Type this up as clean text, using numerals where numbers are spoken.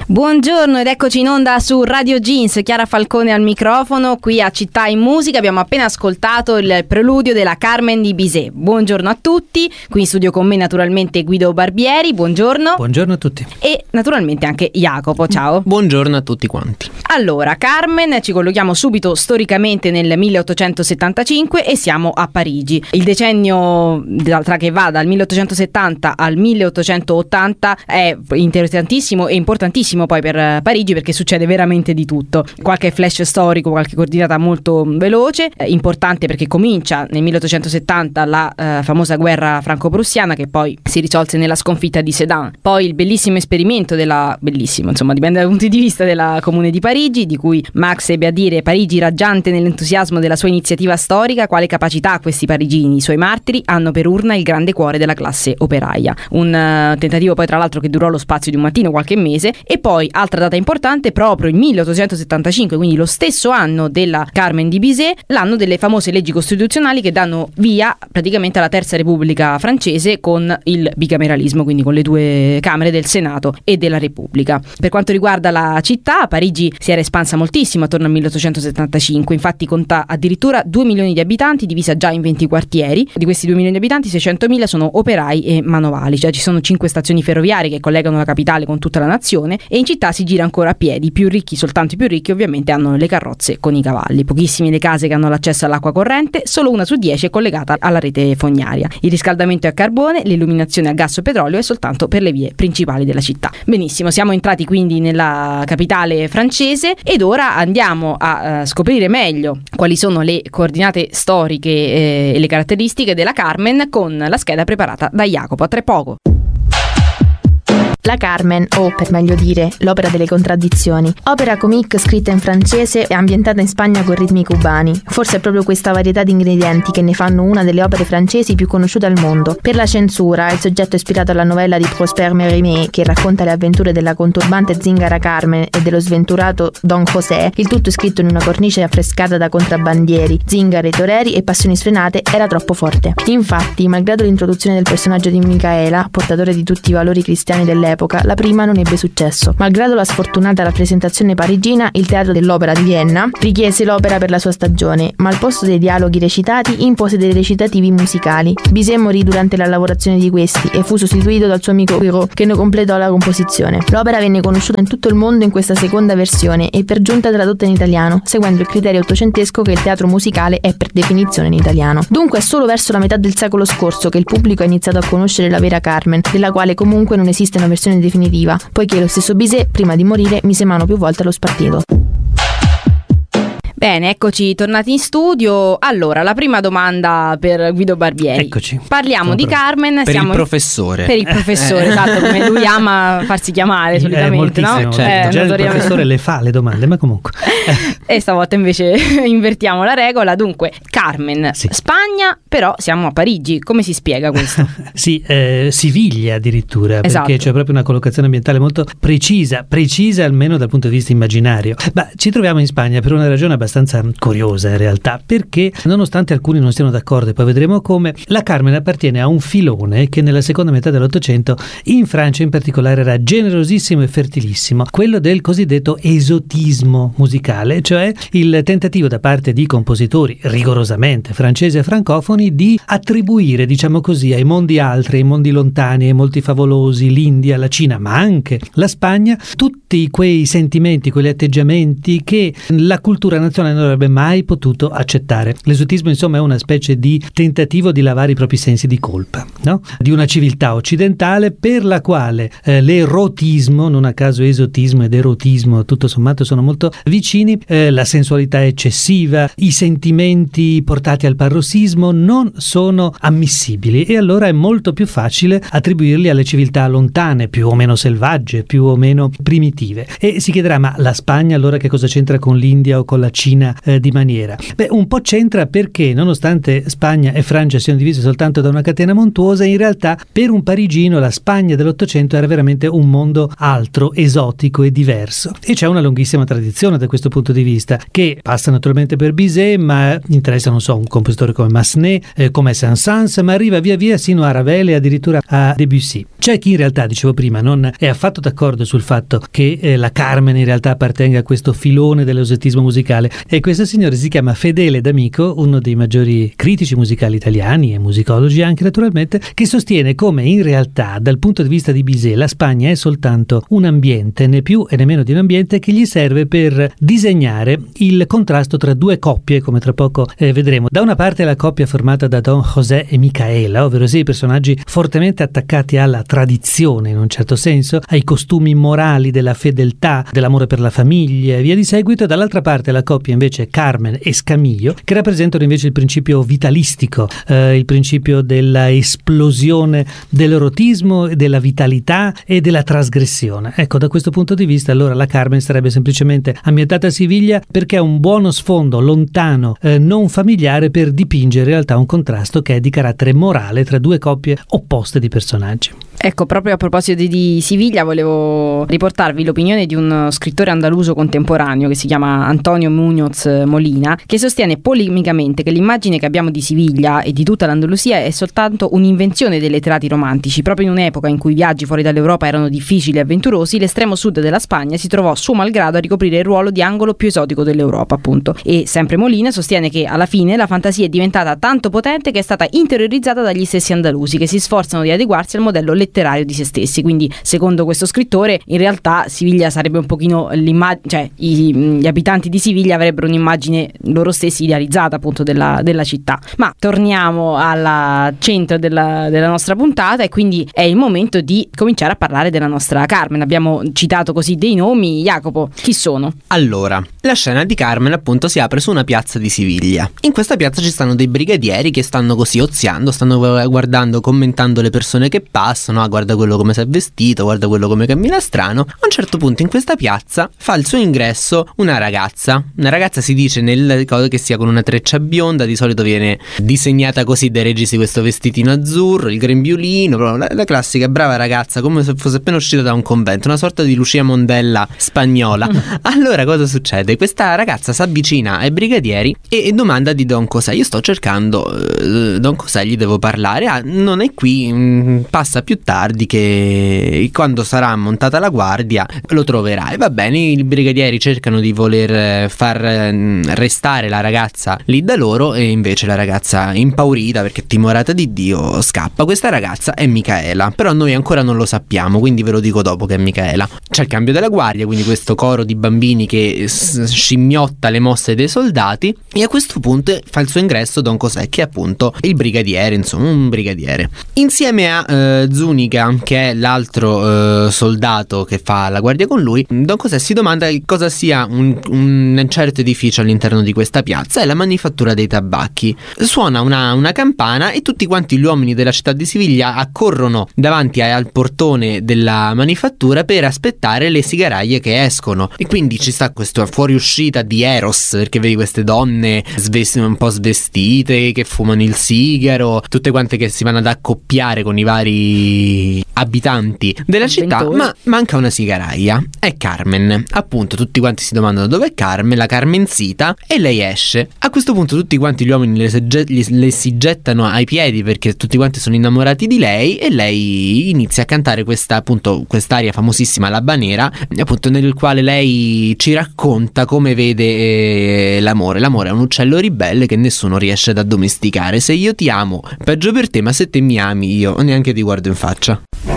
Buongiorno ed eccoci in onda su Radio Jeans, Chiara Falcone al microfono, qui a Città in Musica. Abbiamo appena ascoltato il preludio della Carmen di Bizet. Buongiorno a tutti, qui in studio con me naturalmente Guido Barbieri, buongiorno. Buongiorno a tutti. E naturalmente anche Jacopo, ciao. Buongiorno a tutti quanti. Allora, Carmen, ci collochiamo subito storicamente nel 1875 e siamo a Parigi. Il decennio che va dal 1870 al 1880 è interessantissimo e importantissimo poi per Parigi, perché succede veramente di tutto. Qualche flash storico, qualche coordinata molto veloce, importante perché comincia nel 1870 la famosa guerra franco-prussiana, che poi si risolse nella sconfitta di Sedan. Poi il bellissimo esperimento dipende dai punti di vista, della Comune di Parigi, di cui Marx ebbe a dire: Parigi raggiante nell'entusiasmo della sua iniziativa storica, quale capacità questi parigini, i suoi martiri, hanno per urna il grande cuore della classe operaia. Un tentativo poi tra l'altro che durò lo spazio di un mattino, qualche mese. E poi altra data importante, proprio il 1875, quindi lo stesso anno della Carmen di Bizet, l'anno delle famose leggi costituzionali che danno via praticamente alla Terza Repubblica francese con il bicameralismo, quindi con le due camere del Senato e della Repubblica. Per quanto riguarda la città, Parigi si era espansa moltissimo attorno al 1875, infatti conta addirittura 2 milioni di abitanti, divisa già in 20 quartieri. Di questi 2 milioni di abitanti 600.000 sono operai e manovali, cioè ci sono 5 stazioni ferroviarie che collegano la capitale con tutta la nazione, e in città si gira ancora a piedi. Soltanto i più ricchi ovviamente hanno le carrozze con i cavalli. Pochissime le case che hanno l'accesso all'acqua corrente, solo una su 10 è collegata alla rete fognaria. Il riscaldamento è a carbone, l'illuminazione a gas o petrolio è soltanto per le vie principali della città. Benissimo, siamo entrati quindi nella capitale francese ed ora andiamo a scoprire meglio quali sono le coordinate storiche e le caratteristiche della Carmen con la scheda preparata da Jacopo. A tra poco. La Carmen, o per meglio dire, l'opera delle contraddizioni. Opera comique scritta in francese e ambientata in Spagna con ritmi cubani. Forse è proprio questa varietà di ingredienti che ne fanno una delle opere francesi più conosciute al mondo. Per la censura, il soggetto è ispirato alla novella di Prosper Mérimée, che racconta le avventure della conturbante zingara Carmen e dello sventurato Don José. Il tutto scritto in una cornice affrescata da contrabbandieri, zingare, toreri e passioni sfrenate, era troppo forte. Infatti, malgrado l'introduzione del personaggio di Micaela, portatore di tutti i valori cristiani dell'epoca, la prima non ebbe successo. Malgrado la sfortunata rappresentazione parigina, il Teatro dell'Opera di Vienna richiese l'opera per la sua stagione, ma al posto dei dialoghi recitati impose dei recitativi musicali. Bizet morì durante la lavorazione di questi e fu sostituito dal suo amico Hugo, che ne completò la composizione. L'opera venne conosciuta in tutto il mondo in questa seconda versione e per giunta tradotta in italiano, seguendo il criterio ottocentesco che il teatro musicale è per definizione in italiano. Dunque è solo verso la metà del secolo scorso che il pubblico ha iniziato a conoscere la vera Carmen, della quale comunque non esiste una versione definitiva, poiché lo stesso Bizet, prima di morire, mise mano più volte allo spartito. Bene, eccoci tornati in studio. Allora, la prima domanda per Guido Barbieri. Eccoci. Parliamo di Carmen. Il professore. Per il professore, esatto, come lui ama farsi chiamare solitamente, no? Certo. Già il professore le fa le domande, ma comunque. E stavolta invece invertiamo la regola. Dunque, Carmen, sì. Spagna, però siamo a Parigi. Come si spiega questo? Sì, Siviglia addirittura, esatto. Perché c'è proprio una collocazione ambientale molto precisa almeno dal punto di vista immaginario. Ma ci troviamo in Spagna per una ragione abbastanza curiosa in realtà, perché nonostante alcuni non siano d'accordo, e poi vedremo come, la Carmen appartiene a un filone che nella seconda metà dell'Ottocento in Francia in particolare era generosissimo e fertilissimo, quello del cosiddetto esotismo musicale, cioè il tentativo da parte di compositori rigorosamente francesi e francofoni di attribuire, diciamo così, ai mondi altri, ai mondi lontani, ai molti favolosi, l'India, la Cina, ma anche la Spagna, tutti quei sentimenti, quegli atteggiamenti che la cultura nazionale non avrebbe mai potuto accettare. L'esotismo, insomma, è una specie di tentativo di lavare i propri sensi di colpa, no? Di una civiltà occidentale per la quale l'erotismo, non a caso esotismo ed erotismo tutto sommato sono molto vicini, la sensualità eccessiva, i sentimenti portati al parossismo non sono ammissibili, e allora è molto più facile attribuirli alle civiltà lontane, più o meno selvagge, più o meno primitive. E si chiederà: ma la Spagna allora che cosa c'entra con l'India o con la Cina? decina di maniera. Un po' c'entra perché nonostante Spagna e Francia siano divise soltanto da una catena montuosa, in realtà per un parigino la Spagna dell'Ottocento era veramente un mondo altro, esotico e diverso, e c'è una lunghissima tradizione da questo punto di vista, che passa naturalmente per Bizet, ma interessa, non so, un compositore come Massenet, come Saint-Saëns, ma arriva via via sino a Ravel e addirittura a Debussy. C'è chi in realtà, dicevo prima, non è affatto d'accordo sul fatto che la Carmen in realtà appartenga a questo filone dell'esotismo musicale, e questo signore si chiama Fedele D'Amico, uno dei maggiori critici musicali italiani e musicologi anche naturalmente, che sostiene come in realtà dal punto di vista di Bizet la Spagna è soltanto un ambiente, né più e nemmeno di un ambiente, che gli serve per disegnare il contrasto tra due coppie, come tra poco vedremo. Da una parte la coppia formata da Don José e Micaela, ovvero sì, personaggi fortemente attaccati alla tradizione in un certo senso, ai costumi morali della fedeltà, dell'amore per la famiglia e via di seguito. Dall'altra parte la coppia invece Carmen e Scamillo, che rappresentano invece il principio vitalistico, il principio della esplosione dell'erotismo, della vitalità e della trasgressione. Ecco, da questo punto di vista allora la Carmen sarebbe semplicemente ambientata a Siviglia perché è un buono sfondo lontano, non familiare, per dipingere in realtà un contrasto che è di carattere morale tra due coppie opposte di personaggi. Ecco, proprio a proposito di Siviglia volevo riportarvi l'opinione di un scrittore andaluso contemporaneo che si chiama Antonio Muñoz Molina, che sostiene polemicamente che l'immagine che abbiamo di Siviglia e di tutta l'Andalusia è soltanto un'invenzione dei letterati romantici. Proprio in un'epoca in cui i viaggi fuori dall'Europa erano difficili e avventurosi, l'estremo sud della Spagna si trovò suo malgrado a ricoprire il ruolo di angolo più esotico dell'Europa, appunto. E sempre Molina sostiene che alla fine la fantasia è diventata tanto potente che è stata interiorizzata dagli stessi andalusi, che si sforzano di adeguarsi al modello letterario di se stessi. Quindi secondo questo scrittore in realtà Siviglia sarebbe un pochino cioè gli abitanti di Siviglia avrebbero un'immagine loro stessi idealizzata appunto della città. Ma torniamo al centro della nostra puntata, e quindi è il momento di cominciare a parlare della nostra Carmen. Abbiamo citato così dei nomi. Jacopo, chi sono? Allora, la scena di Carmen appunto si apre su una piazza di Siviglia. In questa piazza ci stanno dei brigadieri che stanno così oziando, stanno guardando, commentando le persone che passano. Guarda quello come si è vestito, guarda quello come cammina strano. A un certo punto in questa piazza fa il suo ingresso una ragazza. Una ragazza si dice nel codo che sia con una treccia bionda, di solito viene disegnata così dai registi, questo vestitino azzurro, il grembiulino, proprio la classica brava ragazza, come se fosse appena uscita da un convento, una sorta di Lucia Mondella spagnola. Allora cosa succede? Questa ragazza si avvicina ai brigadieri e domanda di Don José. Io sto cercando Don José, gli devo parlare. Non è qui, passa più tardi, che quando sarà montata la guardia lo troverai. Va bene, i brigadieri cercano di voler far restare la ragazza lì da loro, e invece la ragazza, impaurita perché timorata di Dio, scappa. Questa ragazza è Micaela, però noi ancora non lo sappiamo, quindi ve lo dico dopo che è Micaela. C'è il cambio della guardia, quindi questo coro di bambini che scimmiotta le mosse dei soldati, e a questo punto fa il suo ingresso Don José, che è appunto il brigadiere, insomma un brigadiere, insieme a Zúñiga, che è l'altro soldato che fa la guardia con lui. Don José si domanda cosa sia un certo edificio all'interno di questa piazza. È la manifattura dei tabacchi. Suona una campana e tutti quanti gli uomini della città di Siviglia accorrono davanti al portone della manifattura per aspettare le sigaraglie che escono, e quindi ci sta questa fuoriuscita di Eros, perché vedi queste donne un po' svestite che fumano il sigaro, tutte quante che si vanno ad accoppiare con i vari abitanti della città, ma manca una sigaraglia. È Carmen, appunto. Tutti quanti si domandano dov'è Carmen, la Carmencita, e lei esce. A questo punto tutti quanti gli uomini le si gettano ai piedi perché tutti quanti sono innamorati di lei, e lei inizia a cantare quest'aria famosissima, l'Habanera, appunto, nel quale lei ci racconta come vede l'amore. L'amore è un uccello ribelle che nessuno riesce ad addomesticare. Se io ti amo, peggio per te, ma se te mi ami io neanche ti guardo in faccia.